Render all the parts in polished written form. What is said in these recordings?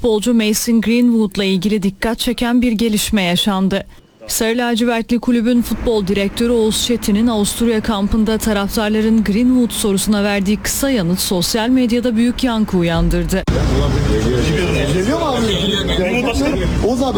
futbolcu Mason Greenwood'la ilgili dikkat çeken bir gelişme yaşandı. Sarı lacivertli kulübün futbol direktörü Oğuz Çetin'in Avusturya kampında taraftarların Greenwood sorusuna verdiği kısa yanıt sosyal medyada büyük yankı uyandırdı. Geliyor mu abi? Oğuz abi.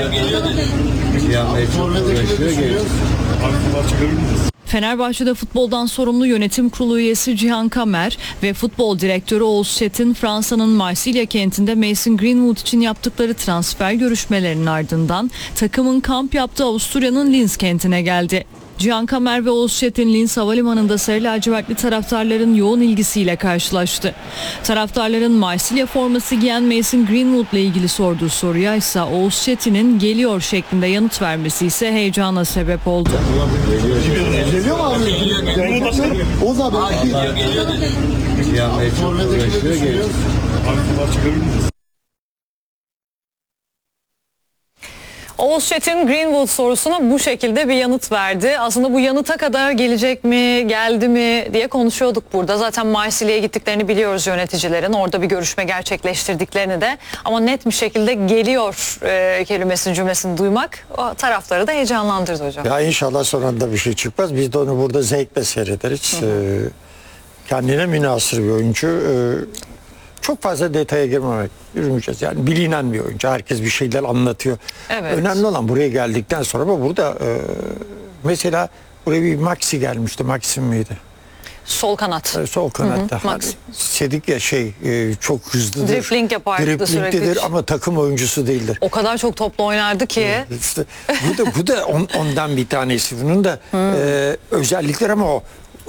Fenerbahçe'de futboldan sorumlu yönetim kurulu üyesi Cihan Kamer ve futbol direktörü Oğuz Çetin, Fransa'nın Marsilya kentinde Mason Greenwood için yaptıkları transfer görüşmelerinin ardından takımın kamp yaptığı Avusturya'nın Linz kentine geldi. Cihan Kamer ve Oğuz Çetin Linz Havalimanı'nda sarı lacivertli taraftarların yoğun ilgisiyle karşılaştı. Taraftarların Marsilya forması giyen Mason Greenwood'la ilgili sorduğu soruya ise Oğuz Çetin'in geliyor şeklinde yanıt vermesi ise heyecana sebep oldu. Geliyor mu abi? Oğuz abi. Oğuz Çetin Greenwood sorusuna bu şekilde bir yanıt verdi. Aslında bu yanıta kadar gelecek mi, geldi mi diye konuşuyorduk burada. Zaten Marsilya'ya gittiklerini biliyoruz yöneticilerin. Orada bir görüşme gerçekleştirdiklerini de. Ama net bir şekilde geliyor kelimesini, cümlesini duymak o tarafları da heyecanlandırdı hocam. Ya inşallah sonunda bir şey çıkmaz. Biz de onu burada zevkle seyrederiz. Kendine münhasır bir oyuncu. Çok fazla detaya girmeyeceğiz. Yani bilinen bir oyuncu. Herkes bir şeyler anlatıyor. Evet. Önemli olan buraya geldikten sonra ama burada mesela buraya bir Maxi gelmişti. Maxim miydi? Sol kanat. Sol kanatta. Hani, Sedik ya çok hızlıdır. Dribling yapardı sürekli. Ama takım oyuncusu değildir. O kadar çok topla oynardı ki. İşte, bu da ondan bir tanesi. Bunun da özellikleri ama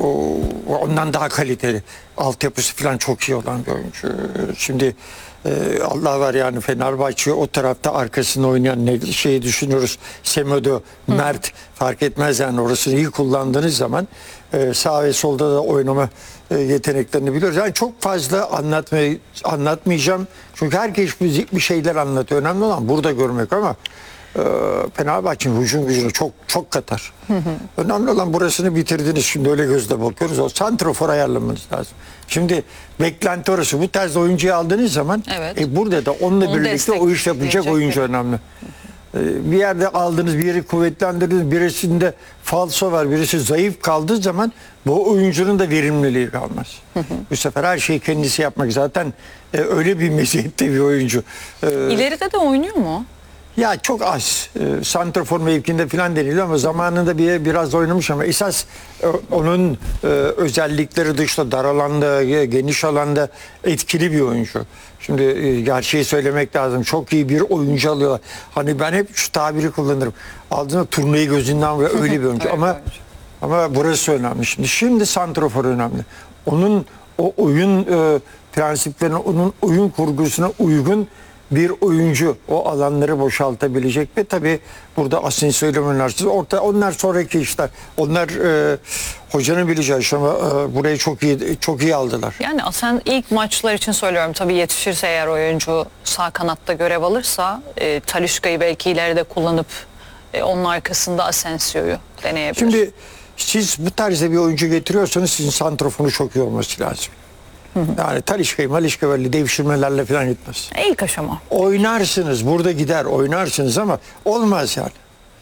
ondan daha kaliteli. Altyapısı falan çok iyi olan bir oyuncu. Şimdi Allah var yani Fenerbahçe o tarafta arkasında oynayan ne şeyi düşünüyoruz. Semedo, Mert fark etmez yani orasını iyi kullandığınız zaman sağ ve solda da oynama yeteneklerini biliyoruz. Yani çok fazla anlatmayacağım. Çünkü herkes bir şeyler anlatıyor. Önemli olan burada görmek ama Fenerbahçe'nin hücum gücünü çok katar. Önemli olan burasını bitirdiniz. Şimdi öyle gözle bakıyoruz. O santrafor ayarlamanız lazım. Şimdi beklenti orası. Bu tarz oyuncuyu aldığınız zaman burada da onunla birlikte o iş yapacak oyuncu önemli. Bir yerde aldınız, bir yeri kuvvetlendirdiniz, birisinde falso var, birisi zayıf kaldığı zaman bu oyuncunun da verimliliği kalmaz. Bu sefer her şeyi kendisi yapmak zaten öyle bir meziyette bir oyuncu. İleride de oynuyor mu? Ya çok az. Santrafor mevkinde falan deniliyor ama zamanında biraz oynamış ama esas onun özellikleri dışında dar alanda, geniş alanda etkili bir oyuncu. Şimdi gerçeği söylemek lazım. Çok iyi bir oyuncu alıyorlar. Hani ben hep şu tabiri kullanırım. Aldığında turnayı gözünden ve öyle bir oyuncu. Ama burası önemli. Şimdi santrafor önemli. Onun o oyun prensiplerine, onun oyun kurgusuna uygun bir oyuncu o alanları boşaltabilecek ve tabii burada Asensio'yla oynarsınız. Onlar sonraki işler. Onlar hocanın bileceği iş ama burayı çok iyi aldılar. Yani sen ilk maçlar için söylüyorum tabii yetişirse eğer oyuncu sağ kanatta görev alırsa Talisca'yı belki ileride kullanıp onun arkasında Asensio'yu deneyebilir. Şimdi siz bu tarzda bir oyuncu getiriyorsanız sizin santrofonu çok iyi olması lazım. Yani Talisca'yı böyle devşirmelerle falan gitmez. İlk aşama. Oynarsınız burada gider oynarsınız ama olmaz yani.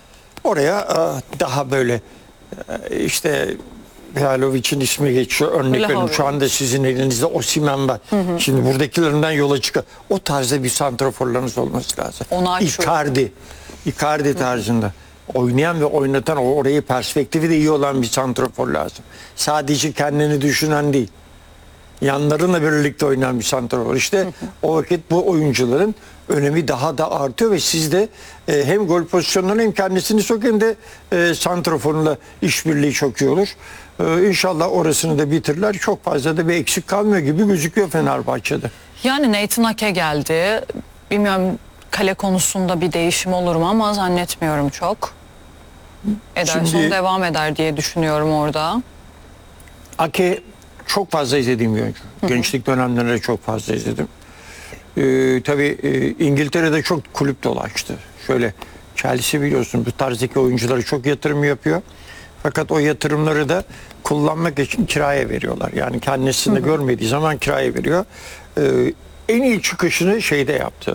Oraya daha böyle işte Mihalovic'in ismi geçiyor. Örnek veriyorum şu anda sizin elinizde Osimhen var. Şimdi buradakilerinden yola çıkar. O tarzda bir santraforlarınız olması lazım. Icardi tarzında. Oynayan ve oynatan orayı perspektifi de iyi olan bir santrafor lazım. Sadece kendini düşünen değil. Yanlarına birlikte oynayan bir santrafor. İşte o vakit bu oyuncuların önemi daha da artıyor ve siz de hem gol pozisyonlarına hem kendisini sok hem de santraforla işbirliği çok iyi olur. İnşallah orasını da bitirirler. Çok fazla da bir eksik kalmıyor gibi gözüküyor Fenerbahçe'de. Yani Nathan Ake geldi. Bilmiyorum kale konusunda bir değişim olur mu ama zannetmiyorum çok. Ederson devam eder diye düşünüyorum orada. Ake çok fazla izlediğim bir oyuncu. Gençlik dönemlerinde çok fazla izledim. Tabii İngiltere'de çok kulüp dolaştı. Şöyle Chelsea biliyorsun bu tarzdaki oyuncuları çok yatırım yapıyor. Fakat o yatırımları da kullanmak için kiraya veriyorlar. Yani kendisini görmediği zaman kiraya veriyor. En iyi çıkışını şeyde yaptı.